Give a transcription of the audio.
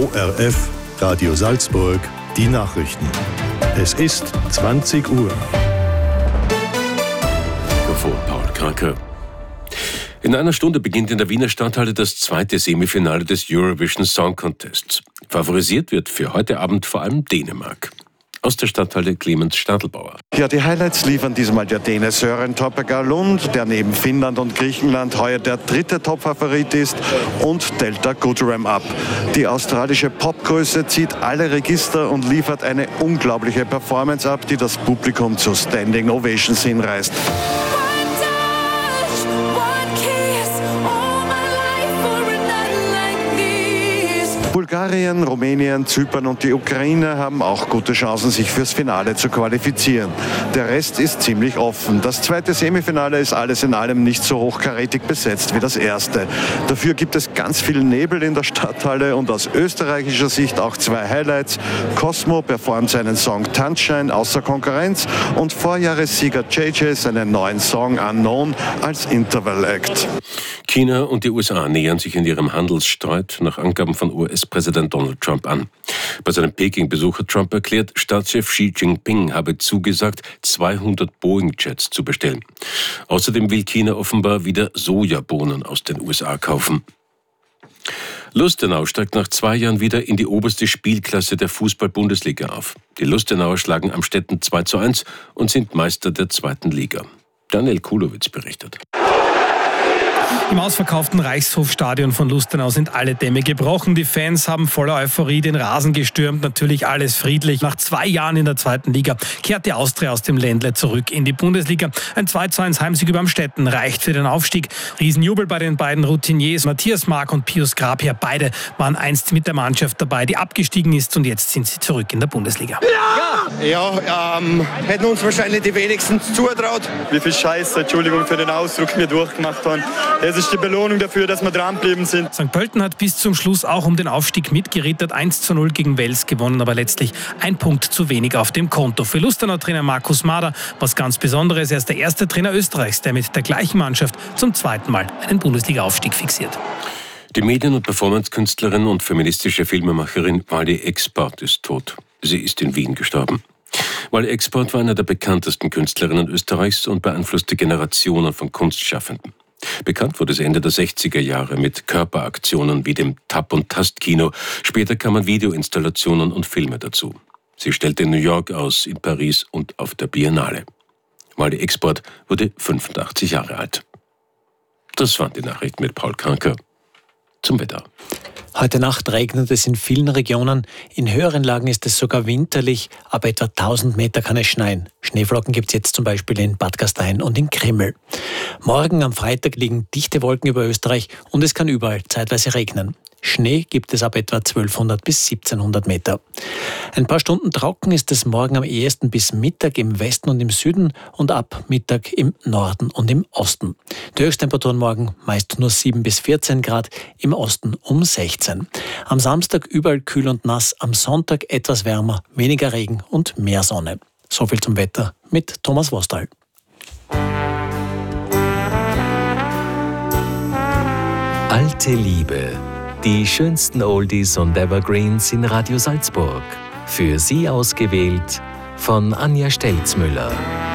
ORF, Radio Salzburg, die Nachrichten. Es ist 20 Uhr. Vor Paul Kranke. In einer Stunde beginnt in der Wiener Stadthalle das zweite Semifinale des Eurovision Song Contests. Favorisiert wird für heute Abend vor allem Dänemark. Aus der Stadthalle Clemens Stadelbauer. Ja, die Highlights liefern diesmal der Däne Søren Toppegaard, der neben Finnland und Griechenland heuer der dritte Topfavorit ist, und Delta Goodrem ab. Die australische Popgröße zieht alle Register und liefert eine unglaubliche Performance ab, die das Publikum zu Standing Ovations hinreißt. Bulgarien, Rumänien, Zypern und die Ukraine haben auch gute Chancen, sich fürs Finale zu qualifizieren. Der Rest ist ziemlich offen. Das zweite Semifinale ist alles in allem nicht so hochkarätig besetzt wie das erste. Dafür gibt es ganz viel Nebel in der Stadthalle und aus österreichischer Sicht auch zwei Highlights. Cosmo performt seinen Song Tanzschein außer Konkurrenz und Vorjahressieger JJ seinen neuen Song Unknown als Interval Act. China und die USA nähern sich in ihrem Handelsstreit nach Angaben von US-Präsident Donald Trump an. Bei seinem Peking-Besuch hat Trump erklärt, Staatschef Xi Jinping habe zugesagt, 200 Boeing-Jets zu bestellen. Außerdem will China offenbar wieder Sojabohnen aus den USA kaufen. Lustenau steigt nach 2 Jahren wieder in die oberste Spielklasse der Fußball-Bundesliga auf. Die Lustenauer schlagen Amstetten 2:1 und sind Meister der 2. Liga. Daniel Kulowitz berichtet. Im ausverkauften Reichshofstadion von Lustenau sind alle Dämme gebrochen. Die Fans haben voller Euphorie den Rasen gestürmt. Natürlich alles friedlich. Nach 2 Jahren in der 2. Liga kehrt die Austria aus dem Ländle zurück in die Bundesliga. Ein 2:1 Heimsieg über Amstetten reicht für den Aufstieg. Riesenjubel bei den beiden Routiniers Matthias Mark und Pius Grabherr. Beide waren einst mit der Mannschaft dabei, die abgestiegen ist, und jetzt sind sie zurück in der Bundesliga. Hätten uns wahrscheinlich die wenigsten zutraut. Wie viel Scheiße, Entschuldigung für den Ausdruck, wir durchgemacht haben. Das ist die Belohnung dafür, dass wir dranbleiben sind. St. Pölten hat bis zum Schluss auch um den Aufstieg mitgerittert, 1:0 gegen Wels gewonnen, aber letztlich ein Punkt zu wenig auf dem Konto. Für Lustenau-Trainer Markus Mader was ganz Besonderes. Er ist der erste Trainer Österreichs, der mit der gleichen Mannschaft zum 2. Mal einen Bundesliga-Aufstieg fixiert. Die Medien- und Performance-Künstlerin und feministische Filmemacherin Wally Export ist tot. Sie ist in Wien gestorben. Wally Export war einer der bekanntesten Künstlerinnen Österreichs und beeinflusste Generationen von Kunstschaffenden. Bekannt wurde sie Ende der 60er Jahre mit Körperaktionen wie dem Tap- und Tastkino. Später kamen Videoinstallationen und Filme dazu. Sie stellte in New York aus, in Paris und auf der Biennale. Wally Export wurde 85 Jahre alt. Das waren die Nachrichten mit Paul Kranke. Zum Wetter. Heute Nacht regnet es in vielen Regionen. In höheren Lagen ist es sogar winterlich. Ab etwa 1000 Meter kann es schneien. Schneeflocken gibt es jetzt zum Beispiel in Bad Gastein und in Krimml. Morgen am Freitag liegen dichte Wolken über Österreich und es kann überall zeitweise regnen. Schnee gibt es ab etwa 1200 bis 1700 Meter. Ein paar Stunden trocken ist es morgen am ehesten bis Mittag im Westen und im Süden und ab Mittag im Norden und im Osten. Die Höchsttemperaturen morgen meist nur 7 bis 14 Grad, im Osten um 16. Am Samstag überall kühl und nass, am Sonntag etwas wärmer, weniger Regen und mehr Sonne. So viel zum Wetter mit Thomas Wostal. Alte Liebe. Die schönsten Oldies und Evergreens in Radio Salzburg. Für Sie ausgewählt von Anja Stelzmüller.